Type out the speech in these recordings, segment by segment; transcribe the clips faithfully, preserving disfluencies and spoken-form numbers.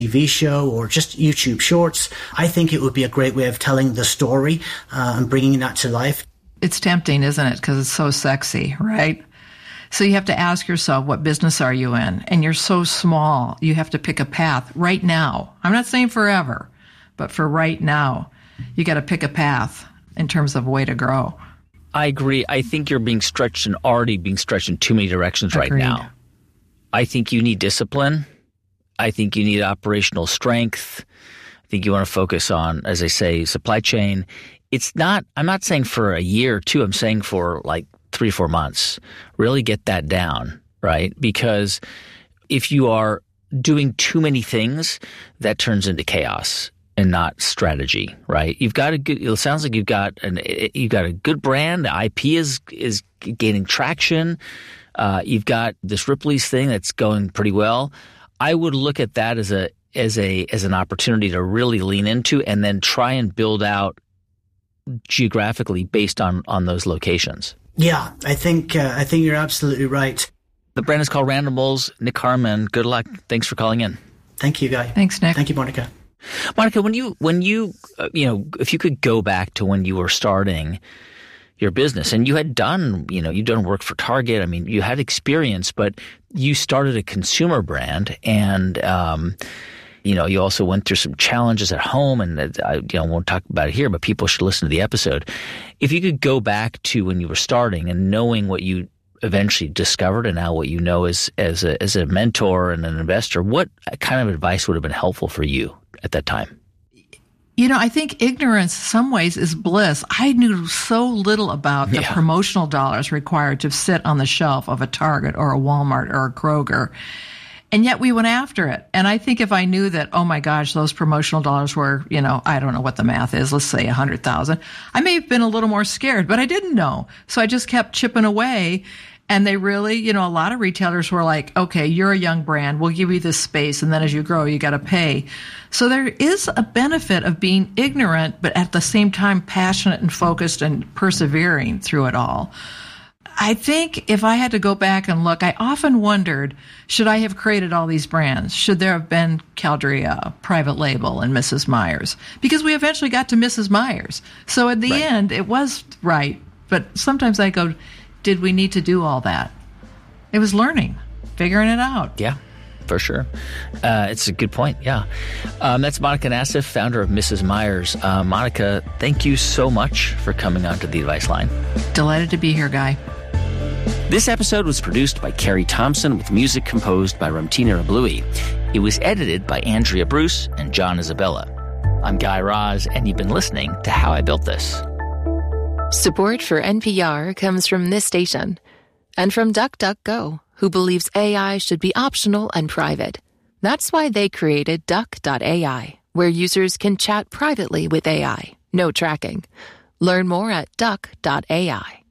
T V show or just YouTube Shorts. I think it would be a great way of telling the story uh, and bringing that to life. It's tempting, isn't it? Because it's so sexy, right? So you have to ask yourself, what business are you in? And you're so small, you have to pick a path right now. I'm not saying forever, but for right now, you got to pick a path in terms of way to grow. I agree. I think you're being stretched and already being stretched in too many directions Agreed. Right now. I think you need discipline. I think you need operational strength. I think you want to focus on, as I say, supply chain. It's not – I'm not saying for a year or two. I'm saying for like three, four months. Really get that down, right? Because if you are doing too many things, that turns into chaos and not strategy, right? You've got a good – it sounds like you've got an you've got a good brand. The I P is is gaining traction. Uh, you've got this Ripley's thing that's going pretty well. I would look at that as a as a as an opportunity to really lean into and then try and build out geographically based on on those locations. Yeah, I think uh, I think you're absolutely right. The brand is called Randimals. Nick Harmon, good luck. Thanks for calling in. Thank you, Guy. Thanks, Nick. Thank you, Monica. Monica, when you when you uh, you know, if you could go back to when you were starting your business and you had done, you know, you'd done work for Target. I mean, you had experience, but you started a consumer brand and, um, you know, you also went through some challenges at home and I, you know, won't talk about it here, but people should listen to the episode. If you could go back to when you were starting and knowing what you eventually discovered and now what you know as, as a, as a mentor and an investor, what kind of advice would have been helpful for you at that time? You know, I think ignorance, in some ways, is bliss. I knew so little about the Yeah. promotional dollars required to sit on the shelf of a Target or a Walmart or a Kroger. And yet we went after it. And I think if I knew that, oh my gosh, those promotional dollars were, you know, I don't know what the math is, let's say one hundred thousand, I may have been a little more scared, but I didn't know. So I just kept chipping away. And they really, you know, a lot of retailers were like, okay, you're a young brand. We'll give you this space. And then as you grow, you got to pay. So there is a benefit of being ignorant, but at the same time, passionate and focused and persevering through it all. I think if I had to go back and look, I often wondered, should I have created all these brands? Should there have been Caldria, Private Label, and Missus Meyer's? Because we eventually got to Missus Meyer's. So at the Right. end, it was right. But sometimes I go, did we need to do all that? It was learning, figuring it out. Yeah, for sure. Uh, it's a good point. Yeah. Um, that's Monica Nassif, founder of Missus Meyer's. Uh, Monica, thank you so much for coming on to The Advice Line. Delighted to be here, Guy. This episode was produced by Carrie Thompson with music composed by Ramtina Rablui. It was edited by Andrea Bruce and John Isabella. I'm Guy Raz, and you've been listening to How I Built This. Support for N P R comes from this station and from DuckDuckGo, who believes A I should be optional and private. That's why they created Duck dot A I, where users can chat privately with A I. No tracking. Learn more at Duck dot A I.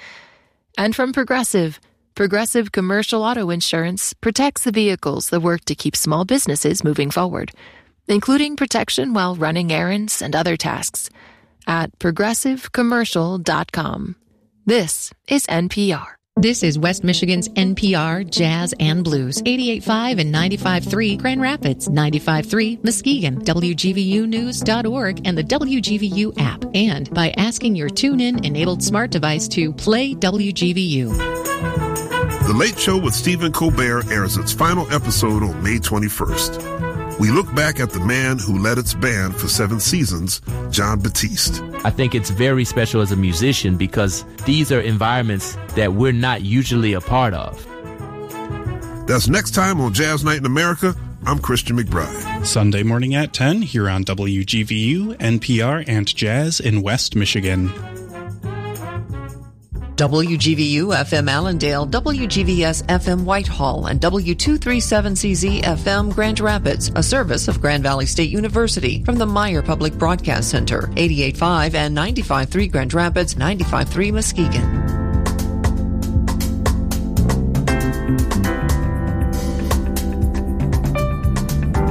And from Progressive, Progressive Commercial Auto Insurance protects the vehicles that work to keep small businesses moving forward, including protection while running errands and other tasks. At progressive commercial dot com. This is N P R. This is West Michigan's N P R Jazz and Blues, eighty-eight point five and ninety-five point three Grand Rapids, ninety-five point three Muskegon, W G V U news dot org, and the W G V U app. And by asking your TuneIn-enabled smart device to play W G V U. The Late Show with Stephen Colbert airs its final episode on May twenty-first. We look back at the man who led its band for seven seasons, Jon Batiste. I think it's very special as a musician because these are environments that we're not usually a part of. That's next time on Jazz Night in America. I'm Christian McBride. Sunday morning at ten here on W G V U, N P R, and Jazz in West Michigan. W G V U F M Allendale, W G V S F M Whitehall, and W two thirty-seven C Z F M Grand Rapids, a service of Grand Valley State University from the Meyer Public Broadcast Center, eighty-eight point five and ninety-five point three Grand Rapids, ninety-five point three Muskegon.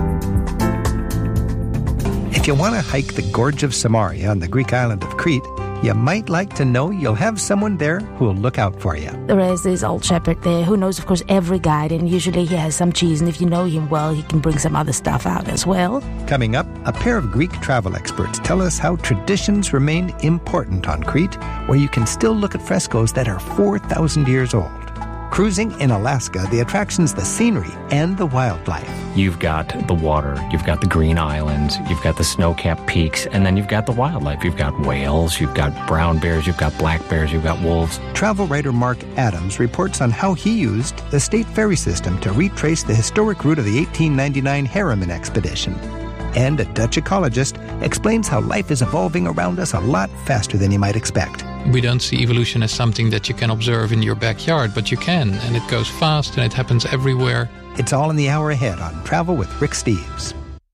If you want to hike the Gorge of Samaria on the Greek island of Crete, you might like to know you'll have someone there who'll look out for you. There is this old shepherd there who knows, of course, every guide, and usually he has some cheese, and if you know him well, he can bring some other stuff out as well. Coming up, a pair of Greek travel experts tell us how traditions remain important on Crete, where you can still look at frescoes that are four thousand years old. Cruising in Alaska, the attractions, the scenery, and the wildlife. You've got the water, you've got the green islands, you've got the snow-capped peaks, and then you've got the wildlife. You've got whales, you've got brown bears, you've got black bears, you've got wolves. Travel writer Mark Adams reports on how he used the state ferry system to retrace the historic route of the eighteen ninety-nine Harriman expedition. And a Dutch ecologist explains how life is evolving around us a lot faster than you might expect. We don't see evolution as something that you can observe in your backyard, but you can, and it goes fast and it happens everywhere. It's all in the hour ahead on Travel with Rick Steves.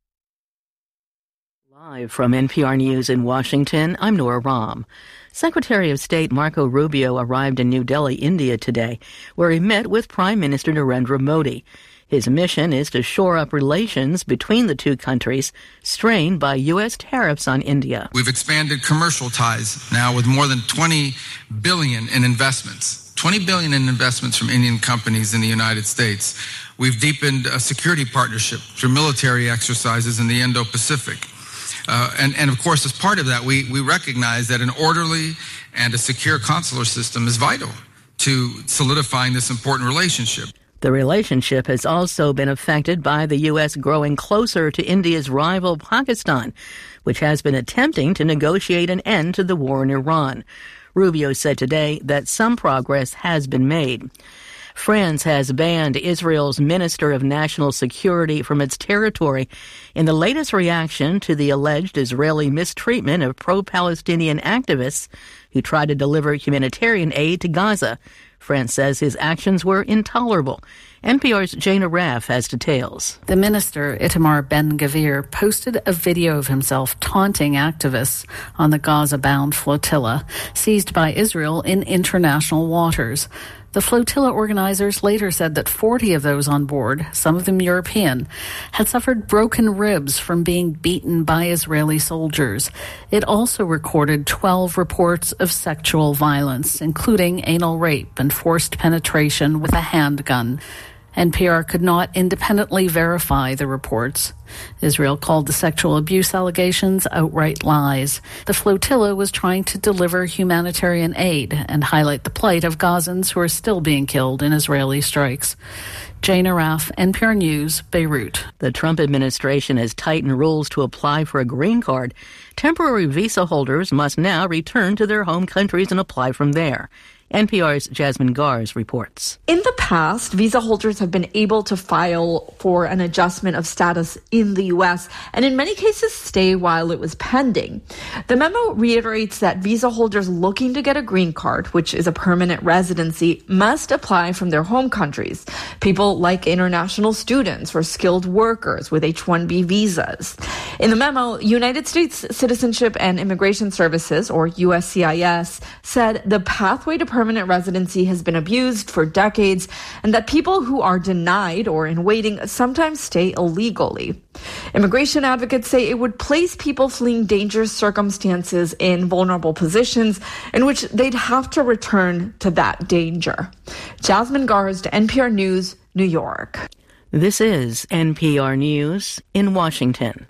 Live from N P R News in Washington, I'm Nora Rahm. Secretary of State Marco Rubio arrived in New Delhi, India today, where he met with Prime Minister Narendra Modi. His mission is to shore up relations between the two countries strained by U S tariffs on India. We've expanded commercial ties now with more than twenty billion dollars in investments. twenty billion dollars in investments from Indian companies in the United States. We've deepened a security partnership through military exercises in the Indo-Pacific. Uh, and, and of course, as part of that, we, we recognize that an orderly and a secure consular system is vital to solidifying this important relationship. The relationship has also been affected by the U S growing closer to India's rival Pakistan, which has been attempting to negotiate an end to the war in Iran. Rubio said today that some progress has been made. France has banned Israel's Minister of National Security from its territory in the latest reaction to the alleged Israeli mistreatment of pro-Palestinian activists who tried to deliver humanitarian aid to Gaza. France says his actions were intolerable. N P R's Jana Raff has details. The minister, Itamar Ben-Gvir, posted a video of himself taunting activists on the Gaza-bound flotilla seized by Israel in international waters. The flotilla organizers later said that forty of those on board, some of them European, had suffered broken ribs from being beaten by Israeli soldiers. It also recorded twelve reports of sexual violence, including anal rape and forced penetration with a handgun. N P R could not independently verify the reports. Israel called the sexual abuse allegations outright lies. The flotilla was trying to deliver humanitarian aid and highlight the plight of Gazans who are still being killed in Israeli strikes. Jane Araf, N P R News, Beirut. The Trump administration has tightened rules to apply for a green card. Temporary visa holders must now return to their home countries and apply from there. N P R's Jasmine Gars reports. In the past, visa holders have been able to file for an adjustment of status in the U S and in many cases stay while it was pending. The memo reiterates that visa holders looking to get a green card, which is a permanent residency, must apply from their home countries. People like international students or skilled workers with H one B visas. In the memo, United States Citizenship and Immigration Services, or U S C I S, said the pathway to permanent residency has been abused for decades and that people who are denied or in waiting sometimes stay illegally. Immigration advocates say it would place people fleeing dangerous circumstances in vulnerable positions in which they'd have to return to that danger. Jasmine Gars, N P R News, New York. This is N P R News in Washington.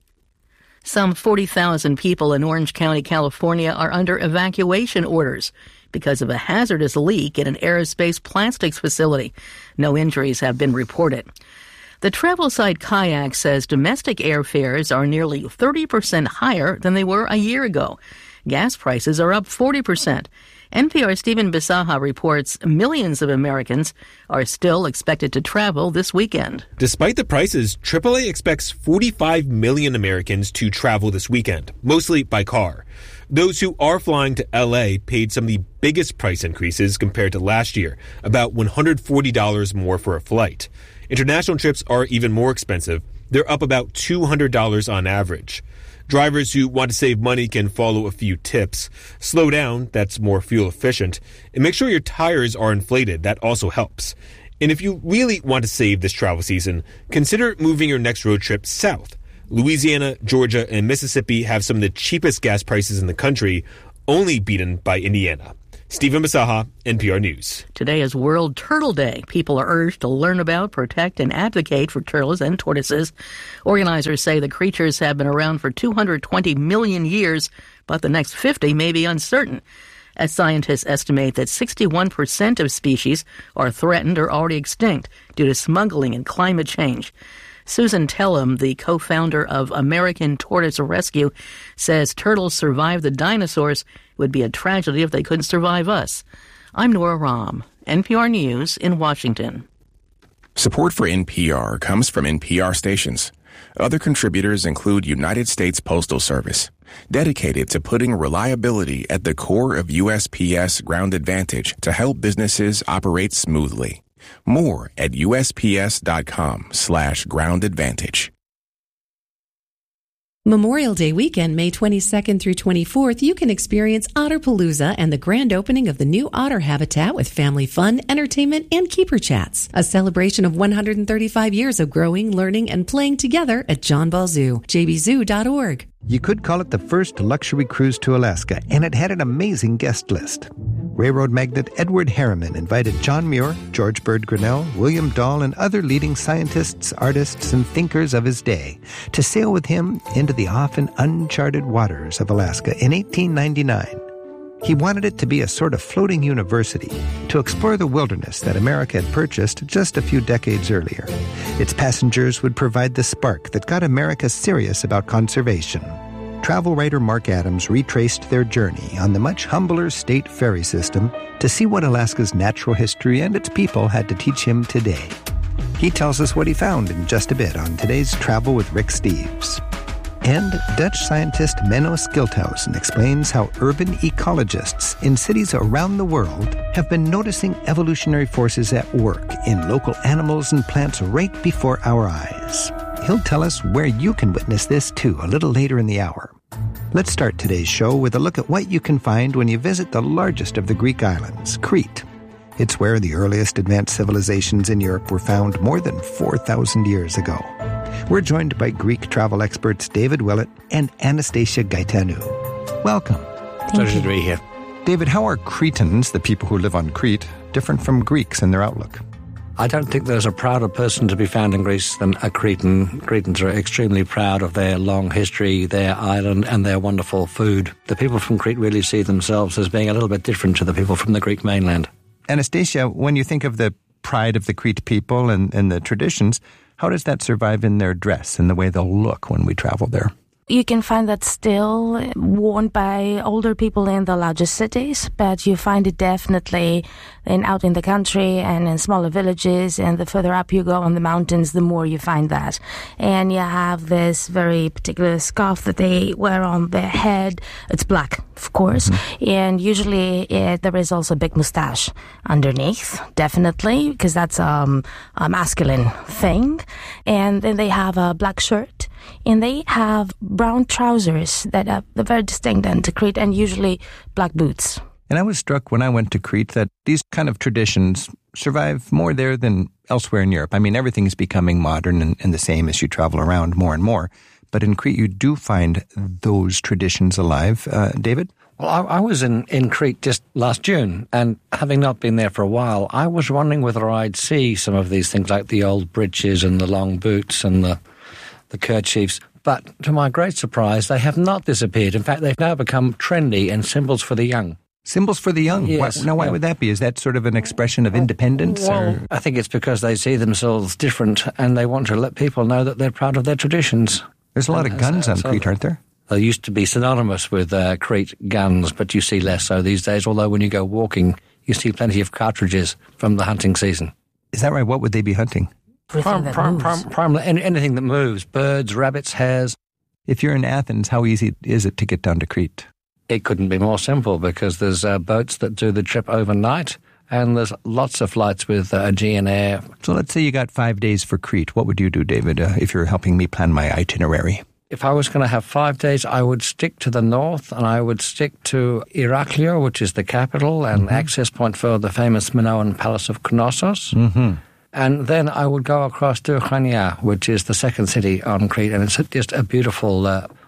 Some forty thousand people in Orange County, California are under evacuation orders because of a hazardous leak in an aerospace plastics facility. No injuries have been reported. The travel site Kayak says domestic airfares are nearly thirty percent higher than they were a year ago. Gas prices are up forty percent. N P R's Stephen Bisaha reports millions of Americans are still expected to travel this weekend. Despite the prices, triple A expects forty-five million Americans to travel this weekend, mostly by car. Those who are flying to L A paid some of the biggest price increases compared to last year, about one hundred forty dollars more for a flight. International trips are even more expensive. They're up about two hundred dollars on average. Drivers who want to save money can follow a few tips. Slow down, that's more fuel efficient. And make sure your tires are inflated, that also helps. And if you really want to save this travel season, consider moving your next road trip south. Louisiana, Georgia, and Mississippi have some of the cheapest gas prices in the country. only beaten by Indiana. Stephen Masaha, N P R News. Today is World Turtle Day. People are urged to learn about, protect, and advocate for turtles and tortoises. Organizers say the creatures have been around for two hundred twenty million years, but the next fifty may be uncertain, as scientists estimate that sixty-one percent of species are threatened or already extinct due to smuggling and climate change. Susan Tellum, the co-founder of American Tortoise Rescue, says turtles survived the dinosaurs. It would be a tragedy if they couldn't survive us. I'm Nora Rahm, N P R News in Washington. Support for N P R comes from N P R stations. Other contributors include United States Postal Service, dedicated to putting reliability at the core of U S P S Ground Advantage to help businesses operate smoothly. More at usps.com slash ground advantage. Memorial Day weekend, May twenty-second through twenty-fourth, you can experience Otterpalooza and the grand opening of the new otter habitat with family fun, entertainment, and keeper chats. A celebration of one hundred thirty-five years of growing, learning, and playing together at John Ball Zoo. j b zoo dot org. You could call it the first luxury cruise to Alaska, and it had an amazing guest list. Railroad magnate Edward Harriman invited John Muir, George Bird Grinnell, William Dahl, and other leading scientists, artists, and thinkers of his day to sail with him into the often uncharted waters of Alaska in eighteen ninety-nine. He wanted it to be a sort of floating university to explore the wilderness that America had purchased just a few decades earlier. Its passengers would provide the spark that got America serious about conservation. Travel writer Mark Adams retraced their journey on the much humbler state ferry system to see what Alaska's natural history and its people had to teach him today. He tells us what he found in just a bit on today's Travel with Rick Steves. And Dutch scientist Menno Schilthausen explains how urban ecologists in cities around the world have been noticing evolutionary forces at work in local animals and plants right before our eyes. He'll tell us where you can witness this too a little later in the hour. Let's start today's show with a look at what you can find when you visit the largest of the Greek islands, Crete. It's where the earliest advanced civilizations in Europe were found more than four thousand years ago. We're joined by Greek travel experts David Willett and Anastasia Gaetanou. Welcome. Pleasure to be here. David, how are Cretans, the people who live on Crete, different from Greeks in their outlook? I don't think there's a prouder person to be found in Greece than a Cretan. Cretans are extremely proud of their long history, their island, and their wonderful food. The people from Crete really see themselves as being a little bit different to the people from the Greek mainland. Anastasia, when you think of the pride of the Crete people and, and the traditions, how does that survive in their dress and the way they'll look when we travel there? You can find that still worn by older people in the largest cities, but you find it definitely in out in the country and in smaller villages, and the further up you go on the mountains, the more you find that. And you have this very particular scarf that they wear on their head. It's black, of course, mm-hmm. and usually it, there is also a big mustache underneath, definitely, because that's um, a masculine thing. And then they have a black shirt, and they have brown trousers that are very distinct and to Crete, and usually black boots. And I was struck when I went to Crete that these kind of traditions survive more there than elsewhere in Europe. I mean, everything is becoming modern and, and the same as you travel around more and more. But in Crete, you do find those traditions alive. Uh, David? Well, I, I was in, in Crete just last June, and having not been there for a while, I was wondering whether I'd see some of these things like the old breeches and the long boots and the, the kerchiefs. But to my great surprise, they have not disappeared. In fact, they've now become trendy and symbols for the young. Symbols for the young? Yes. Why, now, why yeah. would that be? Is that sort of an expression of independence? Well, or? I think it's because they see themselves different and they want to let people know that they're proud of their traditions. There's a lot and, of guns uh, on so Crete, aren't there? They used to be synonymous with uh, Crete guns, but you see less so these days, although when you go walking, you see plenty of cartridges from the hunting season. Is that right? What would they be hunting? Prim, prim, prim, prim, anything that moves, birds, rabbits, hares. If you're in Athens, how easy is it to get down to Crete? It couldn't be more simple because there's uh, boats that do the trip overnight, and there's lots of flights with uh, Aegean Air. So let's say you got five days for Crete. What would you do, David, uh, if you're helping me plan my itinerary? If I was going to have five days, I would stick to the north, and I would stick to Iraklio, which is the capital and mm-hmm. access point for the famous Minoan Palace of Knossos. Mm-hmm. And then I would go across to Chania, which is the second city on Crete, and it's just a beautiful uh,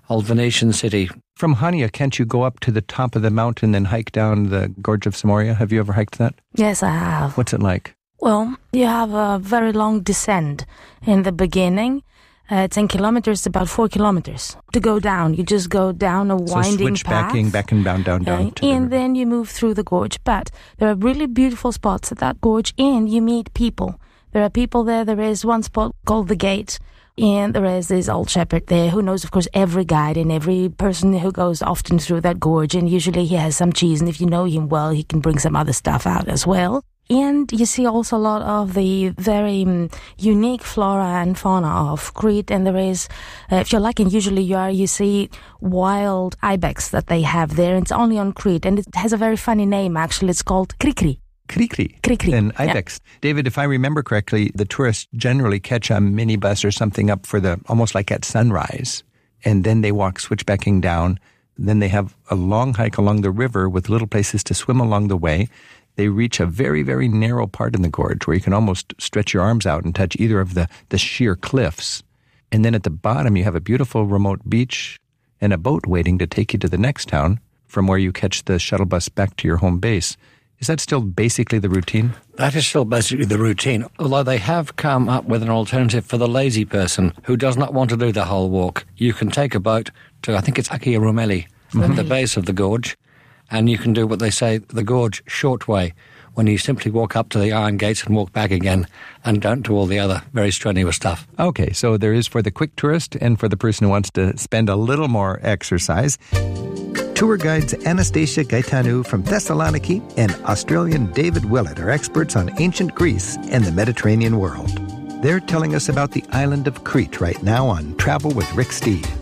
old Venetian city. From Hania, can't you go up to the top of the mountain and hike down the Gorge of Samoria? Have you ever hiked that? Yes, I have. What's it like? Well, you have a very long descent in the beginning. Uh, ten kilometers, about four kilometers to go down. You just go down a winding so path. switchbacking, back and down, down, down. Uh, and then you move through the gorge. But there are really beautiful spots at that gorge, and you meet people. There are people there. There is one spot called the Gate, and there is this old shepherd there who knows, of course, every guide and every person who goes often through that gorge. And usually he has some cheese, and if you know him well, he can bring some other stuff out as well. And you see also a lot of the very um, unique flora and fauna of Crete. And there is, uh, if you're lucky, and usually you are, you see wild ibex that they have there. It's only on Crete. And it has a very funny name, actually. It's called Krikri. Krikri. Krikri. And ibex. Yeah. David, if I remember correctly, the tourists generally catch a minibus or something up for the, almost like at sunrise. And then they walk switchbacking down. Then they have a long hike along the river with little places to swim along the way. They reach a very, very narrow part in the gorge where you can almost stretch your arms out and touch either of the, the sheer cliffs. And then at the bottom, you have a beautiful remote beach and a boat waiting to take you to the next town from where you catch the shuttle bus back to your home base. Is that still basically the routine? That is still basically the routine, although they have come up with an alternative for the lazy person who does not want to do the whole walk. You can take a boat to, I think it's Akia Rumeli, mm-hmm. at the base of the gorge. And you can do what they say, the gorge short way, when you simply walk up to the iron gates and walk back again and don't do all the other very strenuous stuff. Okay, so there is for the quick tourist and for the person who wants to spend a little more exercise. Tour guides Anastasia Gaetanou from Thessaloniki and Australian David Willett are experts on ancient Greece and the Mediterranean world. They're telling us about the island of Crete right now on Travel with Rick Steves.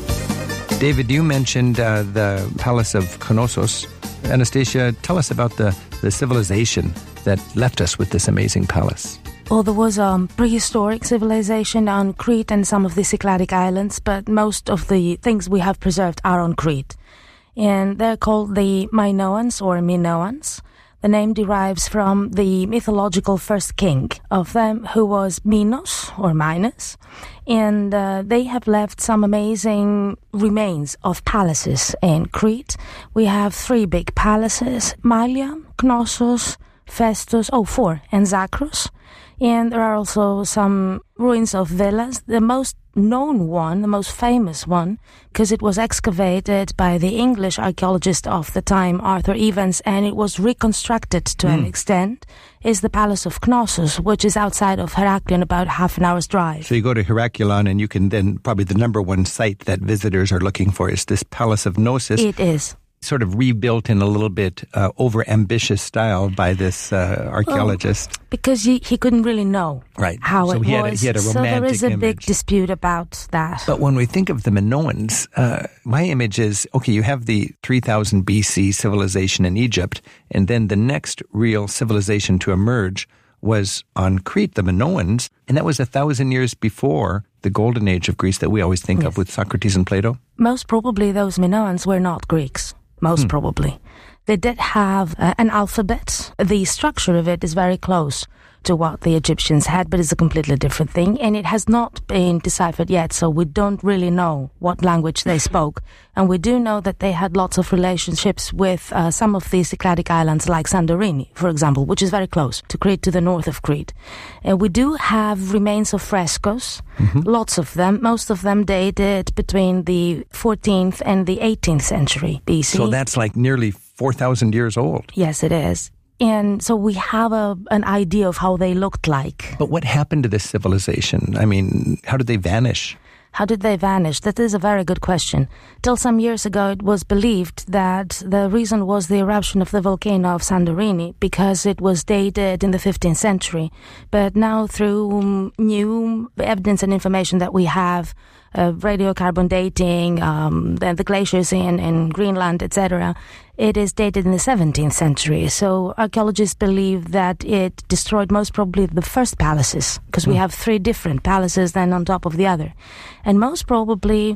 David, you mentioned uh, the Palace of Knossos. Anastasia, tell us about the, the civilization that left us with this amazing palace. Well, there was a um, prehistoric civilization on Crete and some of the Cycladic islands, but most of the things we have preserved are on Crete. And they're called the Minoans or Minoans. The name derives from the mythological first king of them, who was Minos or Minos. And uh, they have left some amazing remains of palaces in Crete. We have three big palaces: Malia, Knossos, Festus, oh, four, and Zakros. And there are also some ruins of villas. The most known one, the most famous one, because it was excavated by the English archaeologist of the time, Arthur Evans, and it was reconstructed to mm. an extent, is the Palace of Knossos, which is outside of Heraklion, about half an hour's drive. So you go to Heraklion and you can then, probably the number one site that visitors are looking for is this Palace of Knossos. It is. Sort of rebuilt in a little bit uh, over-ambitious style by this uh, archaeologist. Oh, because he, he couldn't really know right. how so it he was. Had a, he had a romantic so there is a image. big dispute about that. But when we think of the Minoans, uh, my image is, okay, you have the three thousand B C civilization in Egypt, and then the next real civilization to emerge was on Crete, the Minoans, and that was a thousand years before the golden age of Greece that we always think yes. of with Socrates and Plato. Most probably those Minoans were not Greeks. Most hmm. probably. They did have uh, an alphabet. The structure of it is very close to what the Egyptians had, but it's a completely different thing, and it has not been deciphered yet, so we don't really know what language they spoke. And we do know that they had lots of relationships with uh, some of the Cycladic islands, like Santorini, for example, which is very close to Crete, to the north of Crete. And we do have remains of frescoes, mm-hmm. lots of them, most of them dated between the fourteenth and the eighteenth century B C. So that's like nearly four thousand years old. Yes, it is. And so we have a, an idea of how they looked like. But what happened to this civilization? I mean, how did they vanish? How did they vanish? That is a very good question. Till some years ago, it was believed that the reason was the eruption of the volcano of Santorini, because it was dated in the fifteenth century. But now, through new evidence and information that we have, uh, radiocarbon dating, um, the, the glaciers in, in Greenland, et cetera, it is dated in the seventeenth century. So archaeologists believe that it destroyed most probably the first palaces, because mm. we have three different palaces then on top of the other. And most probably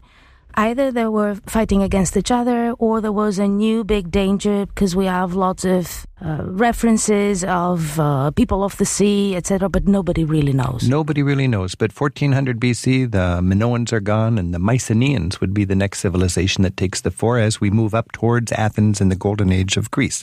Either they were fighting against each other, or there was a new big danger, because we have lots of uh, references of uh, people of the sea, et cetera, but nobody really knows. Nobody really knows. But fourteen hundred B C, the Minoans are gone, and the Mycenaeans would be the next civilization that takes the fore as we move up towards Athens and the golden age of Greece.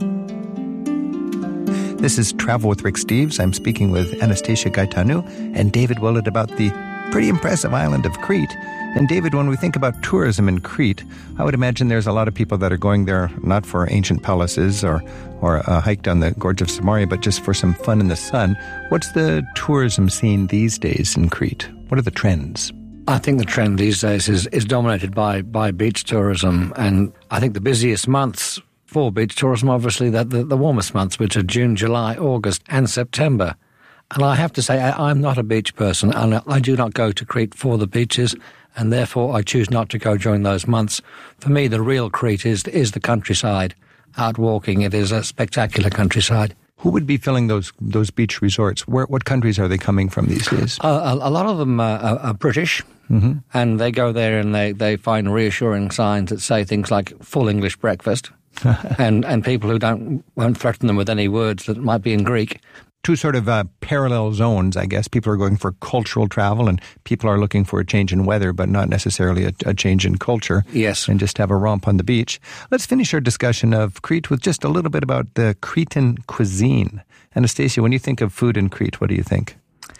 This is Travel with Rick Steves. I'm speaking with Anastasia Gaetanu and David Willett about the pretty impressive island of Crete. And David, when we think about tourism in Crete, I would imagine there's a lot of people that are going there not for ancient palaces or, or a hike down the Gorge of Samaria, but just for some fun in the sun. What's the tourism scene these days in Crete? What are the trends? I think the trend these days is, is dominated by, by beach tourism. And I think the busiest months for beach tourism, obviously, the, the, the warmest months, which are June, July, August, and September. And I have to say, I, I'm not a beach person, and I do not go to Crete for the beaches, and therefore I choose not to go during those months. For me, the real Crete is is the countryside. Out walking, it is a spectacular countryside. Who would be filling those those beach resorts? Where, what countries are they coming from these days? Uh, a, a lot of them are, are, are British, mm-hmm. and they go there and they, they find reassuring signs that say things like full English breakfast, and, and people who don't won't threaten them with any words that might be in Greek. Two sort of uh, parallel zones, I guess. People are going for cultural travel, and people are looking for a change in weather, but not necessarily a, a change in culture. Yes. And just have a romp on the beach. Let's finish our discussion of Crete with just a little bit about the Cretan cuisine. Anastasia, when you think of food in Crete, what do you think?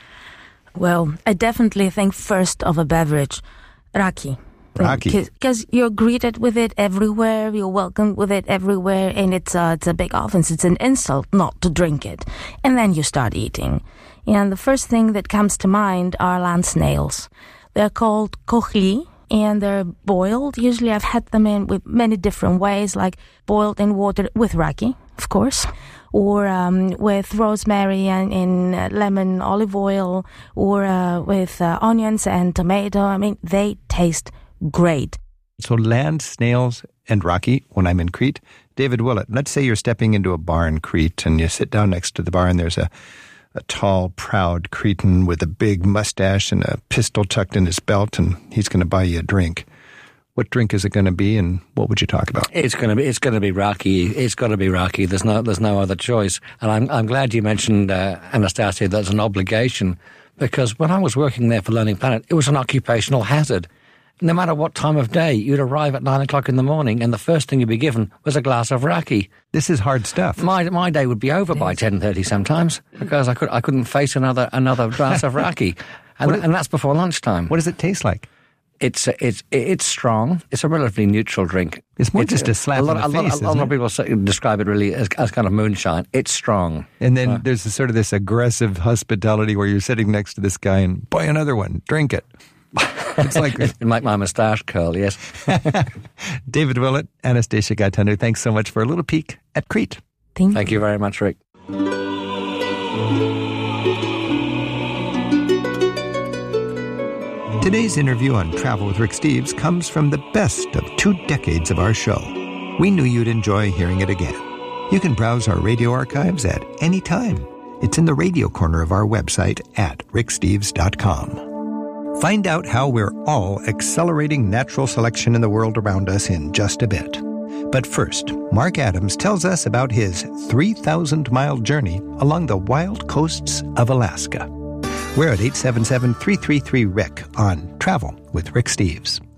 Well, I definitely think first of a beverage, raki. Raki. Because you're greeted with it everywhere, you're welcomed with it everywhere, and it's, uh, it's a big offense. It's an insult not to drink it. And then you start eating. And the first thing that comes to mind are land snails. They're called kohli, and they're boiled. Usually I've had them in with many different ways, like boiled in water with raki, of course, or um, with rosemary and in uh, lemon olive oil, or uh, with uh, onions and tomato. I mean, they taste great. So land snails and raki when I'm in Crete. David Willett, let's say you're stepping into a bar in Crete and you sit down next to the bar and there's a, a tall, proud Cretan with a big mustache and a pistol tucked in his belt, and he's going to buy you a drink. What drink is it going to be, and what would you talk about? It's going to be it's going to be raki. It's got to be raki. There's no there's no other choice. And I'm I'm glad you mentioned uh, Anastasia. That's an obligation, because when I was working there for Learning Planet, it was an occupational hazard. No matter what time of day, you'd arrive at nine o'clock in the morning, and the first thing you'd be given was a glass of raki. This is hard stuff. My my day would be over by ten thirty sometimes, because I could I couldn't face another another glass of raki, and is, and that's before lunchtime. What does it taste like? It's it's it's strong. It's a relatively neutral drink. It's more it's, just a slap a lot, in the a lot, face, A lot isn't of people say, describe it really as, as kind of moonshine. It's strong. And then uh, there's a, sort of this aggressive hospitality where you're sitting next to this guy and buy another one, drink it. It's like it make my moustache curl, yes. David Willett, Anastasia Gaetanu, thanks so much for a little peek at Crete. Thank, Thank you very much, Rick. Today's interview on Travel with Rick Steves comes from the best of two decades of our show. We knew you'd enjoy hearing it again. You can browse our radio archives at any time. It's in the radio corner of our website at rick steves dot com. Find out how we're all accelerating natural selection in the world around us in just a bit. But first, Mark Adams tells us about his three thousand mile journey along the wild coasts of Alaska. We're at eight seven seven, three three three, R I C K on Travel with Rick Steves.